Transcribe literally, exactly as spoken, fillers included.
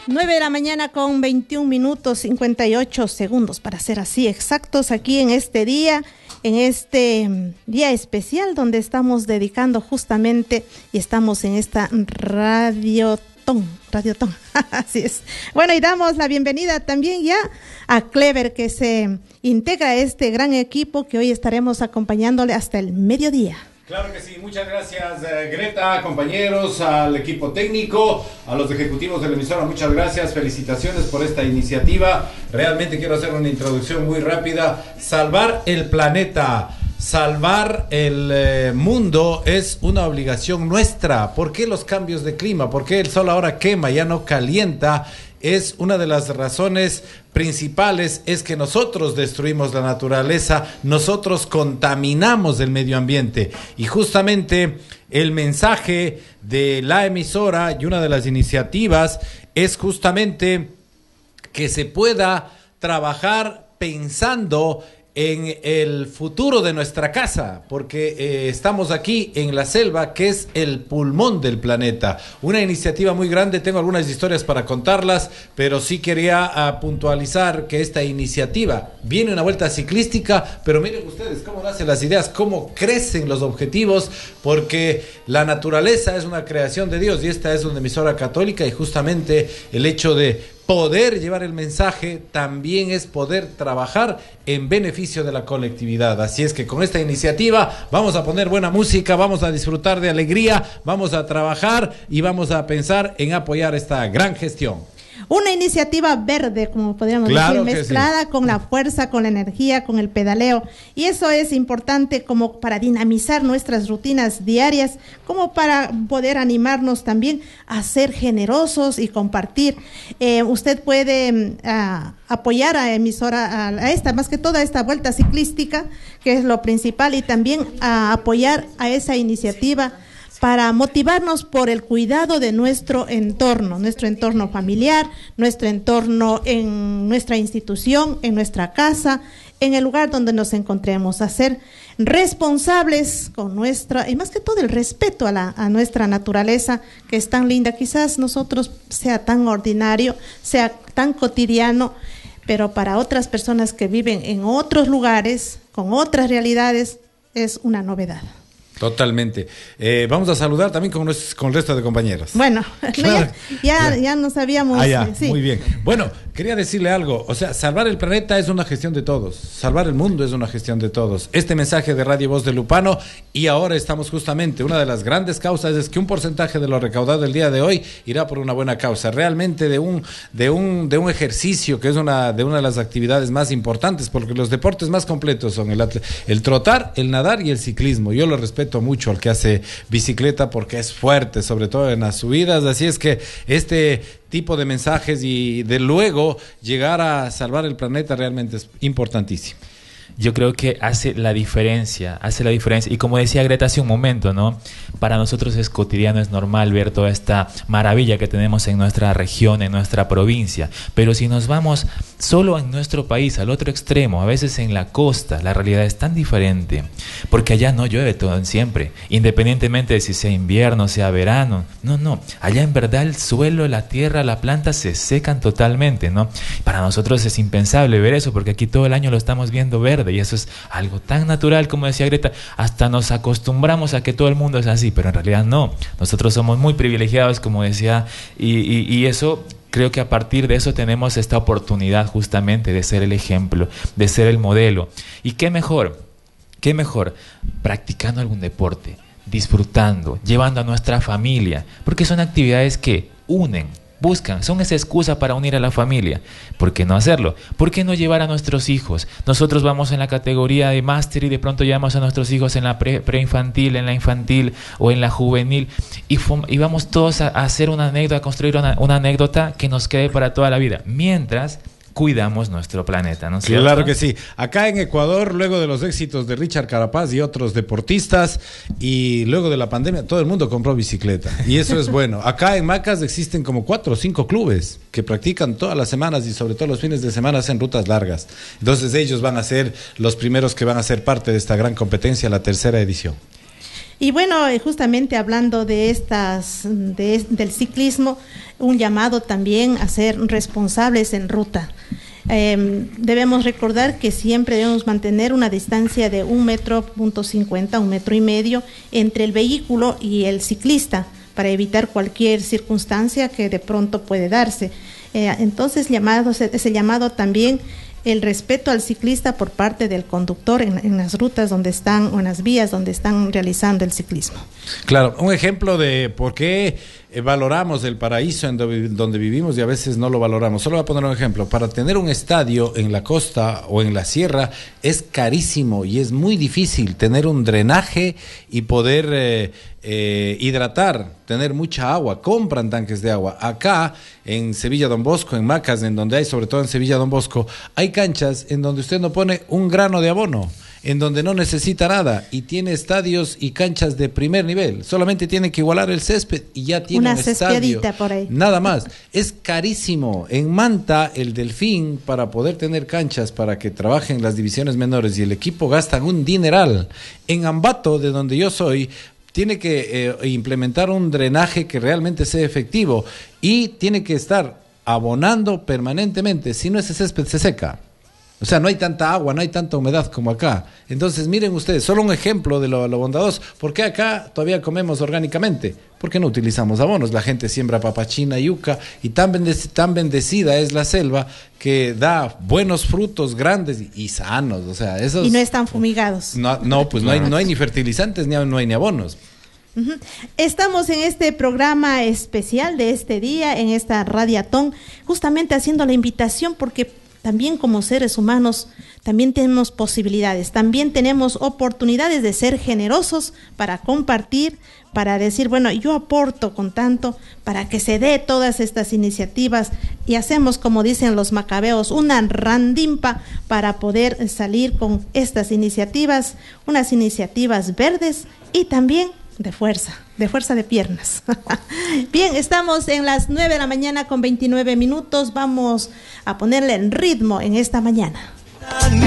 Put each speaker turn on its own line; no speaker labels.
nueve de la mañana con veintiún minutos cincuenta y ocho segundos para ser así exactos aquí en este día, en este día especial donde estamos dedicando justamente y estamos en esta radiotón, radiotón, así es. Bueno, y damos la bienvenida también ya a Clever, que se integra a este gran equipo que hoy estaremos acompañándole hasta el mediodía.
Claro que sí, muchas gracias eh, Greta, compañeros, al equipo técnico, a los ejecutivos de la emisora, muchas gracias, felicitaciones por esta iniciativa. Realmente quiero hacer una introducción muy rápida. Salvar el planeta, salvar el eh, mundo es una obligación nuestra. ¿Por qué los cambios de clima? ¿Por qué el sol ahora quema, ya no calienta? Es una de las razones principales, es que nosotros destruimos la naturaleza, nosotros contaminamos el medio ambiente. Y justamente el mensaje de la emisora y una de las iniciativas es justamente que se pueda trabajar pensando en el futuro de nuestra casa, porque eh, estamos aquí en la selva, que es el pulmón del planeta. Una iniciativa muy grande, tengo algunas historias para contarlas, pero sí quería uh, puntualizar que esta iniciativa viene una vuelta ciclística, pero miren ustedes cómo nacen las ideas, cómo crecen los objetivos, porque la naturaleza es una creación de Dios y esta es una emisora católica, y justamente el hecho de poder llevar el mensaje también es poder trabajar en beneficio de la colectividad. Así es que con esta iniciativa vamos a poner buena música, vamos a disfrutar de alegría, vamos a trabajar y vamos a pensar en apoyar esta gran gestión.
Una iniciativa verde, como podríamos
claro
decir, mezclada sí. con la fuerza, con la energía, con el pedaleo. Y eso es importante como para dinamizar nuestras rutinas diarias, como para poder animarnos también a ser generosos y compartir. Eh, usted puede uh, apoyar a emisora, a, a esta, más que toda esta vuelta ciclística, que es lo principal, y también a apoyar a esa iniciativa para motivarnos por el cuidado de nuestro entorno, nuestro entorno familiar, nuestro entorno en nuestra institución, en nuestra casa, en el lugar donde nos encontremos, a ser responsables con nuestra, y más que todo el respeto a, la, a nuestra naturaleza, que es tan linda. Quizás nosotros sea tan ordinario, sea tan cotidiano, pero para otras personas que viven en otros lugares, con otras realidades, es una novedad.
Totalmente. Eh, vamos a saludar también con, los, con el resto de compañeros.
Bueno, claro. ya, ya, ya nos sabíamos.
Ah, ya.
Eh, sí.
Muy bien. Bueno, quería decirle algo. O sea, salvar el planeta es una gestión de todos. Salvar el mundo es una gestión de todos. Este mensaje de Radio Voz de Lupano, y ahora estamos justamente, una de las grandes causas es que un porcentaje de lo recaudado el día de hoy irá por una buena causa. Realmente de un, de un, de un ejercicio que es una de una de las actividades más importantes, porque los deportes más completos son el, el trotar, el nadar y el ciclismo. Yo lo respeto mucho al que hace bicicleta porque es fuerte, sobre todo en las subidas. Así es que este tipo de mensajes y de luego llegar a salvar el planeta realmente es importantísimo.
Yo creo que hace la diferencia, hace la diferencia. Y como decía Greta hace un momento, ¿no? Para nosotros es cotidiano, es normal ver toda esta maravilla que tenemos en nuestra región, en nuestra provincia. Pero si nos vamos solo en nuestro país, al otro extremo, a veces en la costa, la realidad es tan diferente. Porque allá no llueve todo siempre, independientemente de si sea invierno, sea verano. No, no. Allá en verdad el suelo, la tierra, la planta se secan totalmente, ¿no? Para nosotros es impensable ver eso, porque aquí todo el año lo estamos viendo verde. Y eso es algo tan natural, como decía Greta, hasta nos acostumbramos a que todo el mundo es así, pero en realidad no. Nosotros somos muy privilegiados, como decía, y, y, y eso, creo que a partir de eso tenemos esta oportunidad justamente de ser el ejemplo, de ser el modelo. ¿Y qué mejor? ¿Qué mejor? Practicando algún deporte, disfrutando, llevando a nuestra familia, porque son actividades que unen, buscan, son esa excusa para unir a la familia. ¿Por qué no hacerlo? ¿Por qué no llevar a nuestros hijos? Nosotros vamos en la categoría de máster y de pronto llevamos a nuestros hijos en la pre, preinfantil, en la infantil o en la juvenil y, y vamos todos a, a hacer una anécdota, a construir una, una anécdota que nos quede para toda la vida, mientras cuidamos nuestro planeta, ¿no es cierto?
Claro que sí. Acá en Ecuador, luego de los éxitos de Richard Carapaz y otros deportistas, y luego de la pandemia, todo el mundo compró bicicleta. Y eso es bueno. Acá en Macas existen como cuatro o cinco clubes que practican todas las semanas y sobre todo los fines de semana hacen rutas largas. Entonces ellos van a ser los primeros que van a ser parte de esta gran competencia, la tercera edición.
Y bueno, justamente hablando de estas, de, del ciclismo, un llamado también a ser responsables en ruta. Eh, debemos recordar que siempre debemos mantener una distancia de un metro punto cincuenta, un metro y medio entre el vehículo y el ciclista para evitar cualquier circunstancia que de pronto puede darse. Eh, entonces, llamado, ese llamado también el respeto al ciclista por parte del conductor en, en las rutas donde están o en las vías donde están realizando el ciclismo.
Claro, un ejemplo de por qué valoramos el paraíso en do, donde vivimos y a veces no lo valoramos. Solo voy a poner un ejemplo. Para tener un estadio en la costa o en la sierra es carísimo y es muy difícil tener un drenaje y poder eh, eh, hidratar, tener mucha agua. Compran tanques de agua. Acá en Sevilla Don Bosco, en Macas, en donde hay, sobre todo en Sevilla Don Bosco, hay canchas en donde usted no pone un grano de abono, en donde no necesita nada y tiene estadios y canchas de primer nivel. Solamente tiene que igualar el césped y ya tiene
una
un estadio.
Por ahí.
Nada más. Es carísimo. En Manta, el Delfín, para poder tener canchas para que trabajen las divisiones menores y el equipo gastan un dineral. En Ambato, de donde yo soy, tiene que eh, implementar un drenaje que realmente sea efectivo y tiene que estar abonando permanentemente. Si no, ese césped se seca. O sea, no hay tanta agua, no hay tanta humedad como acá. Entonces, miren ustedes, solo un ejemplo de lo, lo bondadoso. ¿Por qué acá todavía comemos orgánicamente? Porque no utilizamos abonos. La gente siembra papachina, yuca, y tan, bendec- tan bendecida es la selva que da buenos frutos grandes y, y sanos. O sea, esos...
Y no están fumigados.
No, no pues no hay, no hay ni fertilizantes, ni, no hay ni abonos.
Uh-huh. Estamos en este programa especial de este día, en esta Radiatón, justamente haciendo la invitación porque también como seres humanos también tenemos posibilidades, también tenemos oportunidades de ser generosos para compartir, para decir, bueno, yo aporto con tanto para que se dé todas estas iniciativas y hacemos, como dicen los macabeos, una randimpa para poder salir con estas iniciativas, unas iniciativas verdes y también de fuerza, de fuerza de piernas. Bien, estamos en las nueve de la mañana con veintinueve minutos. Vamos a ponerle en ritmo en esta mañana.